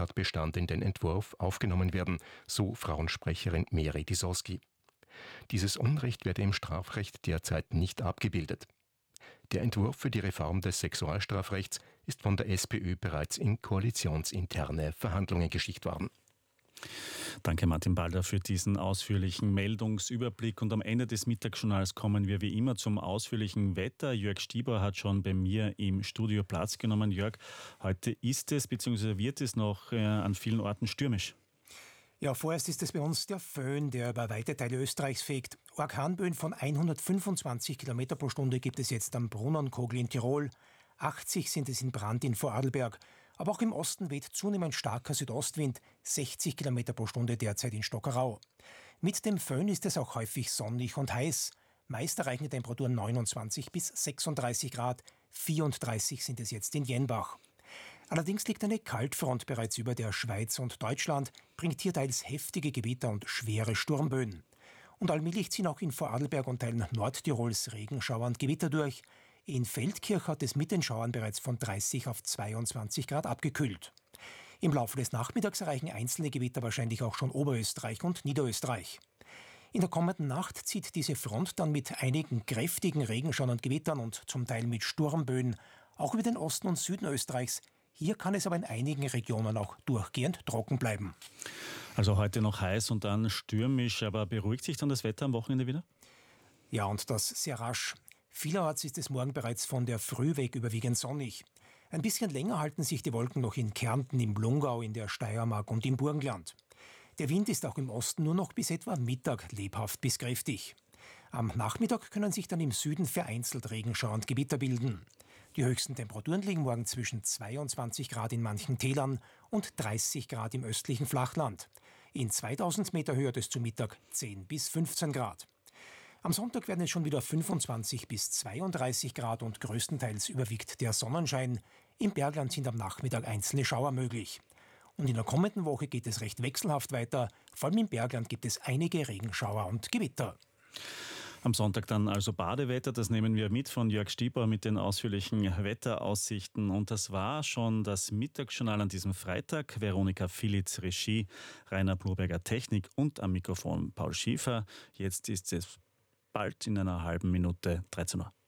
Straftatbestand in den Entwurf aufgenommen werden, so Frauensprecherin Mary Disowski. Dieses Unrecht werde im Strafrecht derzeit nicht abgebildet. Der Entwurf für die Reform des Sexualstrafrechts ist von der SPÖ bereits in koalitionsinterne Verhandlungen geschickt worden. Danke Martin Balder für diesen ausführlichen Meldungsüberblick. Und am Ende des Mittagsjournals kommen wir wie immer zum ausführlichen Wetter. Jörg Stieber hat schon bei mir im Studio Platz genommen. Jörg, heute ist es bzw. wird es noch an vielen Orten stürmisch. Ja, vorerst ist es bei uns der Föhn, der über weite Teile Österreichs fegt. Orkanböen von 125 km pro Stunde gibt es jetzt am Brunnernkogel in Tirol. 80 sind es in Brand in Vorarlberg. Aber auch im Osten weht zunehmend starker Südostwind, 60 km pro Stunde derzeit in Stockerau. Mit dem Föhn ist es auch häufig sonnig und heiß. Meist erreichen die Temperaturen 29 bis 36 Grad, 34 sind es jetzt in Jenbach. Allerdings liegt eine Kaltfront bereits über der Schweiz und Deutschland, bringt hier teils heftige Gewitter und schwere Sturmböen. Und allmählich ziehen auch in Vorarlberg und Teilen Nordtirols Regenschauer und Gewitter durch. In Feldkirch hat es mit den Schauern bereits von 30 auf 22 Grad abgekühlt. Im Laufe des Nachmittags erreichen einzelne Gewitter wahrscheinlich auch schon Oberösterreich und Niederösterreich. In der kommenden Nacht zieht diese Front dann mit einigen kräftigen Regenschauern und Gewittern und zum Teil mit Sturmböen auch über den Osten und Süden Österreichs. Hier kann es aber in einigen Regionen auch durchgehend trocken bleiben. Also heute noch heiß und dann stürmisch, aber beruhigt sich dann das Wetter am Wochenende wieder? Ja, und das sehr rasch. Vielerorts ist es morgen bereits von der Früh weg überwiegend sonnig. Ein bisschen länger halten sich die Wolken noch in Kärnten, im Lungau, in der Steiermark und im Burgenland. Der Wind ist auch im Osten nur noch bis etwa Mittag lebhaft bis kräftig. Am Nachmittag können sich dann im Süden vereinzelt Regenschauer und Gewitter bilden. Die höchsten Temperaturen liegen morgen zwischen 22 Grad in manchen Tälern und 30 Grad im östlichen Flachland. In 2000 Meter Höhe hat es zu Mittag 10 bis 15 Grad. Am Sonntag werden es schon wieder 25 bis 32 Grad und größtenteils überwiegt der Sonnenschein. Im Bergland sind am Nachmittag einzelne Schauer möglich. Und in der kommenden Woche geht es recht wechselhaft weiter. Vor allem im Bergland gibt es einige Regenschauer und Gewitter. Am Sonntag dann also Badewetter, das nehmen wir mit von Jörg Stieber mit den ausführlichen Wetteraussichten. Und das war schon das Mittagsjournal an diesem Freitag. Veronika Filitz, Regie, Rainer Bloberger, Technik und am Mikrofon Paul Schiefer. Jetzt ist es bald in einer halben Minute 13 Uhr.